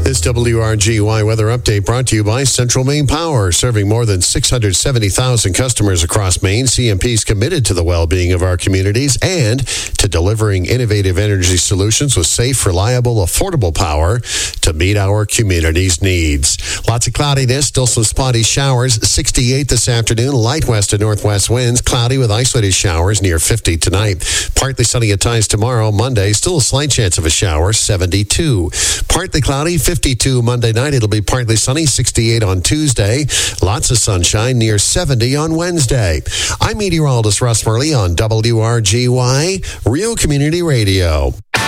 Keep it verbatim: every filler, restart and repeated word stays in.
This W R G Y weather update brought to you by Central Maine Power, serving more than six hundred seventy thousand customers across Maine. C M P is committed to the well-being of our communities and to delivering innovative energy solutions with safe, reliable, affordable power to meet our community's needs. Lots of cloudiness, still some spotty showers. sixty-eight this afternoon, light west to northwest winds, cloudy with isolated showers near fifty tonight. Partly sunny at times tomorrow. Monday, still a slight chance of a shower, seventy-two. Partly cloudy, fifty-two Monday night. It'll be partly sunny, sixty-eight on Tuesday. Lots of sunshine, near seventy on Wednesday. I'm meteorologist Russ Murley on W R G Y, Real Community Radio.